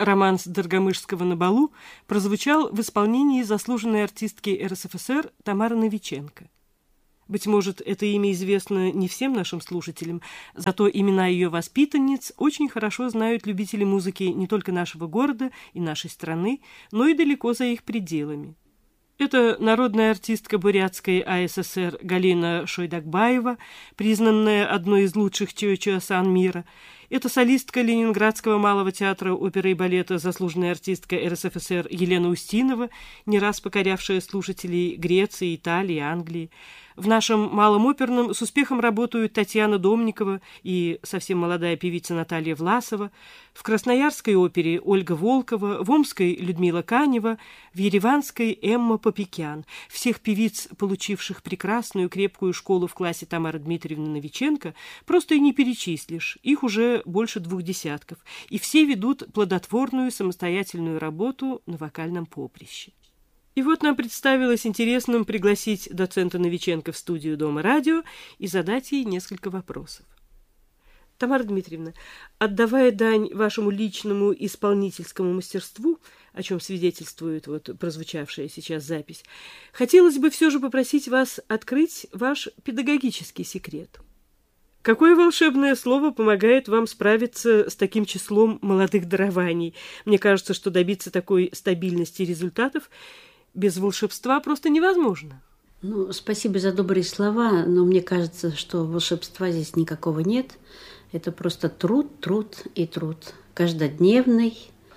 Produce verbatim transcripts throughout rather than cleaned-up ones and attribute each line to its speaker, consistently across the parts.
Speaker 1: Романс Доргомышского «На балу» прозвучал в исполнении заслуженной артистки эр эс эф эс эр Тамары Новиченко. Быть может, это имя известно не всем нашим слушателям, зато имена ее воспитанниц очень хорошо знают любители музыки не только нашего города и нашей страны, но и далеко за их пределами. Это народная артистка бурятской а эс эс эр Галина Шойдакбаева, признанная одной из лучших чио-чиосан мира. Это солистка Ленинградского малого театра оперы и балета, заслуженная артистка эр эс эф эс эр Елена Устинова, не раз покорявшая слушателей Греции, Италии, Англии. В нашем малом оперном с успехом работают Татьяна Домникова и совсем молодая певица Наталья Власова, в Красноярской опере Ольга Волкова, в Омской Людмила Канева, в Ереванской Эмма Попекян. Всех певиц, получивших прекрасную крепкую школу в классе Тамары Дмитриевны Новиченко, просто и не перечислишь, их уже больше двух десятков, и все ведут плодотворную самостоятельную работу на вокальном поприще. И вот нам представилось интересным пригласить доцента Новиченко в студию Дома радио и задать ей несколько вопросов. Тамара Дмитриевна, отдавая дань вашему личному исполнительскому мастерству, о чем свидетельствует вот прозвучавшая сейчас запись, хотелось бы все же попросить вас открыть ваш педагогический секрет. Какое волшебное слово помогает вам справиться с таким числом молодых дарований? Мне кажется, что добиться такой стабильности результатов без волшебства просто невозможно.
Speaker 2: Ну, спасибо за добрые слова, но мне кажется, что волшебства здесь никакого нет. Это просто труд, труд и труд. Каждодневный,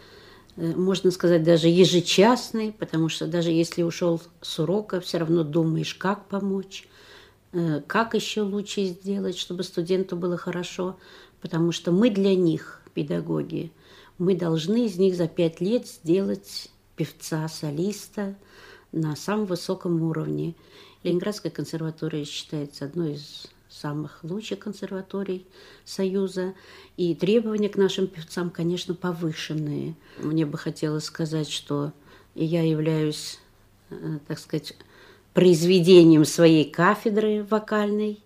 Speaker 2: можно сказать, даже ежечасный, потому что даже если ушел с урока, все равно думаешь, как помочь, как еще лучше сделать, чтобы студенту было хорошо, потому что мы для них, педагоги, мы должны из них за пять лет сделать певца, солиста на самом высоком уровне. Ленинградская консерватория считается одной из самых лучших консерваторий Союза, и требования к нашим певцам, конечно, повышенные. Мне бы хотелось сказать, что я являюсь, так сказать, произведением своей кафедры вокальной.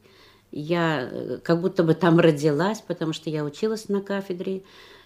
Speaker 2: Я как будто бы там родилась, потому что я училась на кафедре,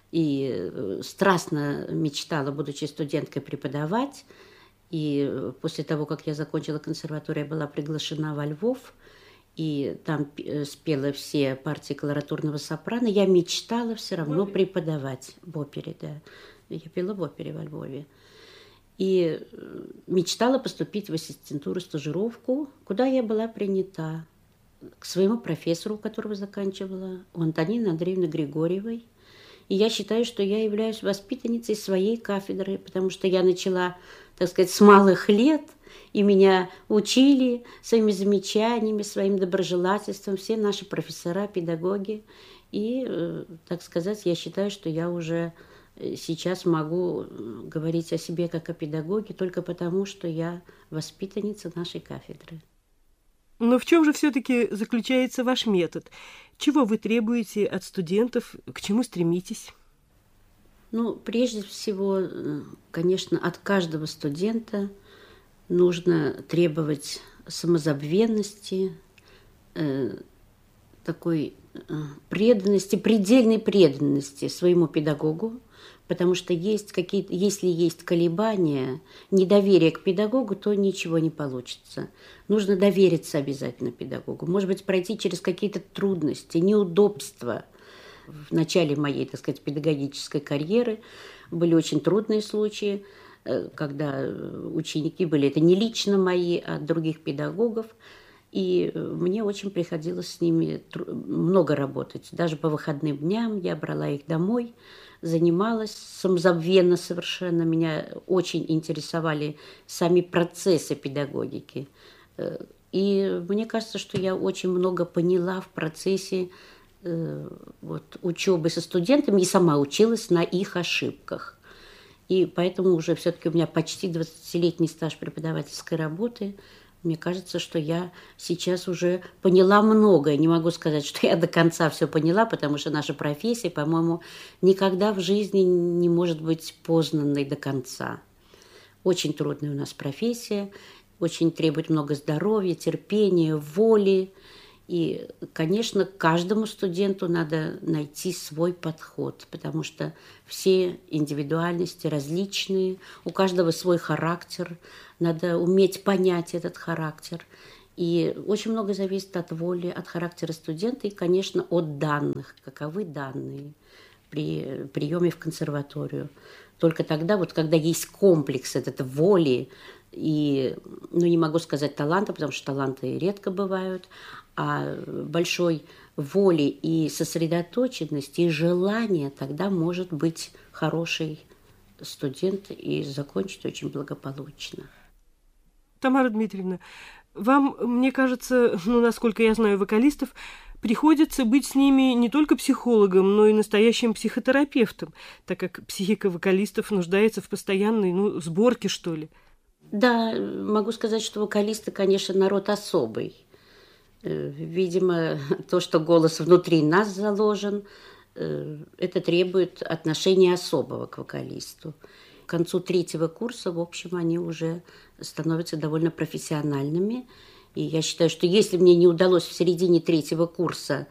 Speaker 2: и страстно мечтала, будучи студенткой, преподавать. И после того, как я закончила консерваторию, я была приглашена во Львов, и там спела все партии колоратурного сопрано. Я мечтала все равно преподавать в опере, да. Я пела в опере во Львове. И мечтала поступить в ассистентуру, стажировку, куда я была принята к своему профессору, которого заканчивала, у Антонины Андреевны Григорьевой. И я считаю, что я являюсь воспитанницей своей кафедры, потому что я начала, так сказать, с малых лет, и меня учили своими замечаниями, своим доброжелательством все наши профессора, педагоги. И, так сказать, я считаю, что я уже сейчас могу говорить о себе как о педагоге только потому, что я воспитанница нашей кафедры.
Speaker 1: Но в чем же все-таки заключается ваш метод? Чего вы требуете от студентов? К чему стремитесь?
Speaker 2: Ну, прежде всего, конечно, от каждого студента нужно требовать самозабвенности, э, такой э, преданности, предельной преданности своему педагогу, потому что есть какие-то, если есть колебания, недоверие к педагогу, то ничего не получится. Нужно довериться обязательно педагогу. Может быть, пройти через какие-то трудности, неудобства. В начале моей, так сказать, педагогической карьеры были очень трудные случаи, когда ученики были, это не лично мои, а других педагогов. И мне очень приходилось с ними много работать. Даже по выходным дням я брала их домой, занималась самозабвенно совершенно. Меня очень интересовали сами процессы педагогики. И мне кажется, что я очень много поняла в процессе вот, учебы со студентами и сама училась на их ошибках. И поэтому уже все-таки у меня почти двадцатилетний стаж преподавательской работы. Мне кажется, что я сейчас уже поняла многое. Не могу сказать, что я до конца все поняла, потому что наша профессия, по-моему, никогда в жизни не может быть познанной до конца. Очень трудная у нас профессия, очень требует много здоровья, терпения, воли. И, конечно, каждому студенту надо найти свой подход, потому что все индивидуальности различные, у каждого свой характер, надо уметь понять этот характер. И очень много зависит от воли, от характера студента и, конечно, от данных, каковы данные при приеме в консерваторию. Только тогда, вот когда есть комплекс этот воли и, ну, не могу сказать таланта, потому что таланты редко бывают, а большой воли и сосредоточенности, и желания, тогда может быть хороший студент и закончить очень благополучно.
Speaker 1: Тамара Дмитриевна, вам, мне кажется, ну, насколько я знаю вокалистов, приходится быть с ними не только психологом, но и настоящим психотерапевтом, так как психика вокалистов нуждается в постоянной, ну, сборке, что ли.
Speaker 2: Да, могу сказать, что вокалисты, конечно, народ особый. Видимо, то, что голос внутри нас заложен, это требует отношения особого к вокалисту. К концу третьего курса, в общем, они уже становятся довольно профессиональными. И я считаю, что если мне не удалось в середине третьего курса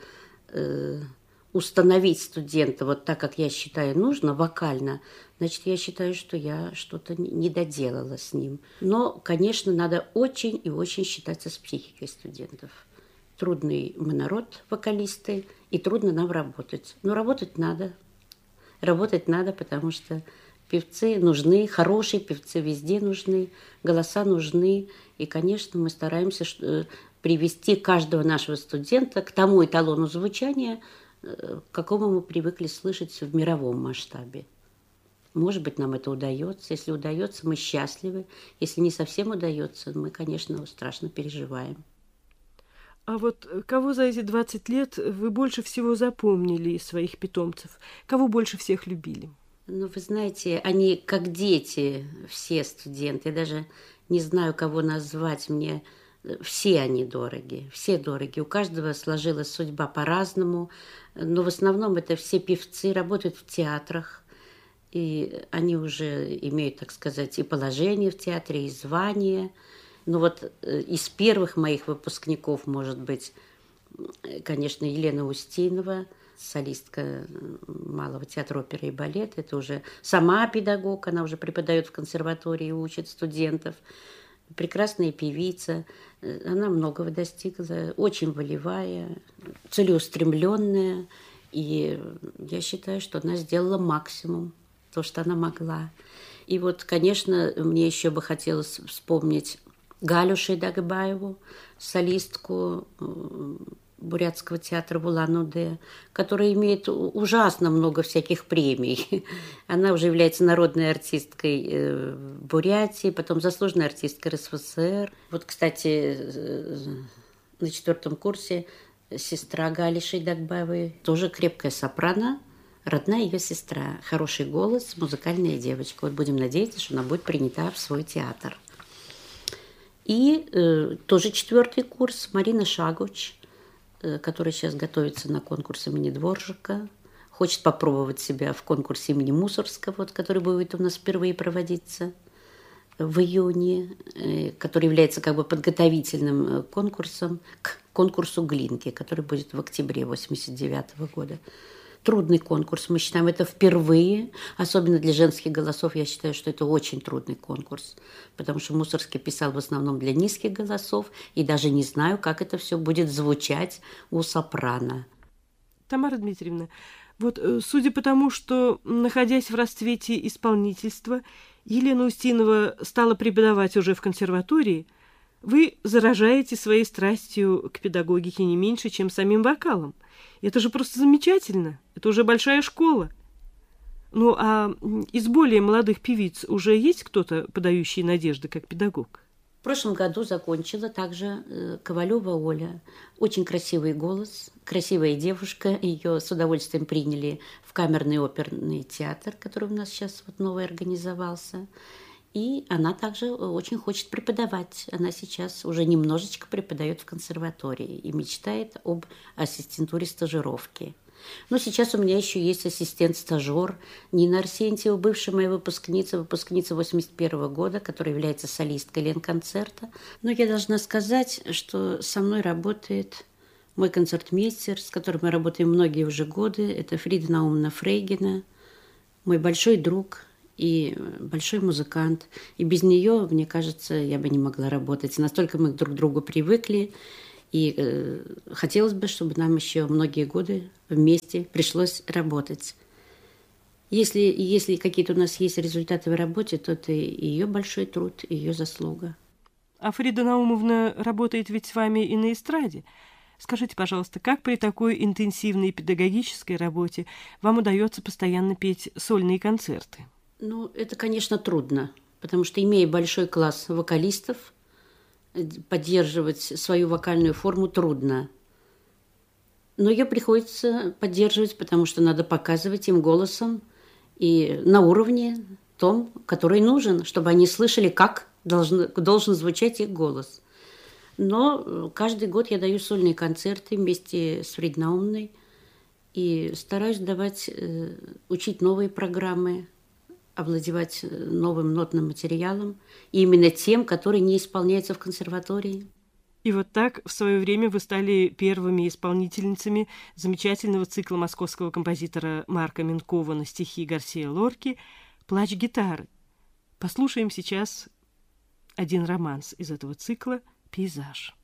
Speaker 2: установить студента вот так, как я считаю нужно, вокально, значит, я считаю, что я что-то не доделала с ним. Но, конечно, надо очень и очень считаться с психикой студентов. Трудный мы народ, вокалисты, и трудно нам работать. Но работать надо. Работать надо, потому что певцы нужны, хорошие певцы везде нужны, голоса нужны. И, конечно, мы стараемся привести каждого нашего студента к тому эталону звучания, к какому мы привыкли слышать в мировом масштабе. Может быть, нам это удается. Если удается, мы счастливы. Если не совсем удается, мы, конечно, страшно переживаем.
Speaker 1: А вот кого за эти двадцать лет вы больше всего запомнили из своих питомцев? Кого больше всех любили?
Speaker 2: Ну, вы знаете, они как дети, все студенты. Я даже не знаю, кого назвать. Мне все они дороги, все дороги. У каждого сложилась судьба по-разному. Но в основном это все певцы, работают в театрах. И они уже имеют, так сказать, и положение в театре, и звание. Но вот из первых моих выпускников, может быть, конечно, Елена Устинова, солистка Малого театра оперы и балета. Это уже сама педагог, она уже преподает в консерватории и учит студентов. Прекрасная певица, она многого достигла, очень волевая, целеустремленная. И я считаю, что она сделала максимум, то, что она могла. И вот, конечно, мне еще бы хотелось вспомнить Галю Шейдагбаеву, солистку Бурятского театра в Улан-Удэ, которая имеет ужасно много всяких премий. Она уже является народной артисткой Бурятии, потом заслуженной артисткой эр эс эф эс эр. Вот, кстати, на четвертом курсе сестра Гали Шейдагбаевой, тоже крепкая сопрано, родная ее сестра, хороший голос, музыкальная девочка. Вот будем надеяться, что она будет принята в свой театр. И э, тоже четвертый курс Марина Шагуч, э, которая сейчас готовится на конкурс имени Дворжика, хочет попробовать себя в конкурсе имени Мусорского, вот, который будет у нас впервые проводиться в июне, э, который является как бы подготовительным конкурсом к конкурсу Глинки, который будет в октябре восемьдесят девятого года. Трудный конкурс, мы считаем, это впервые, особенно для женских голосов, я считаю, что это очень трудный конкурс, потому что Мусорский писал в основном для низких голосов, и даже не знаю, как это все будет звучать у сопрано.
Speaker 1: Тамара Дмитриевна, вот судя по тому, что, находясь в расцвете исполнительства, Елена Устинова стала преподавать уже в консерватории, вы заражаете своей страстью к педагогике не меньше, чем самим вокалом. Это же просто замечательно. Это уже большая школа. Ну, а из более молодых певиц уже есть кто-то, подающий надежды как педагог?
Speaker 2: В прошлом году закончила также Ковалева Оля. Очень красивый голос, красивая девушка. Ее с удовольствием приняли в камерный оперный театр, который у нас сейчас вот новый организовался. И она также очень хочет преподавать. Она сейчас уже немножечко преподает в консерватории и мечтает об ассистентуре стажировки. Но сейчас у меня еще есть ассистент-стажер Нина Арсентьева, бывшая моя выпускница, выпускница восемьдесят первого года, которая является солисткой Ленконцерта. Но я должна сказать, что со мной работает Мой концертмейстер, с которым мы работаем многие уже годы, это Фрида Наумовна Фрейгина, мой большой друг и большой музыкант. И без нее, мне кажется, я бы не могла работать. Настолько мы друг к другу привыкли. И э, хотелось бы, чтобы нам еще многие годы вместе пришлось работать. Если, если какие-то у нас есть результаты в работе, то это ее большой труд, ее заслуга.
Speaker 1: А Фрида Наумовна работает ведь с вами и на эстраде. Скажите, пожалуйста, как при такой интенсивной педагогической работе вам удается постоянно петь сольные концерты?
Speaker 2: Ну, это, конечно, трудно, потому что, имея большой класс вокалистов, поддерживать свою вокальную форму трудно. Но ее приходится поддерживать, потому что надо показывать им голосом и на уровне том, который нужен, чтобы они слышали, как должен, должен звучать их голос. Но каждый год я даю сольные концерты вместе с Фридой Наумовной и стараюсь давать, учить новые программы, овладевать новым нотным материалом, и именно тем, который не исполняется в консерватории.
Speaker 1: И вот так в свое время вы стали первыми исполнительницами замечательного цикла московского композитора Марка Минкова на стихи Гарсиа Лорки «Плач гитары». Послушаем сейчас один романс из этого цикла «Пейзаж».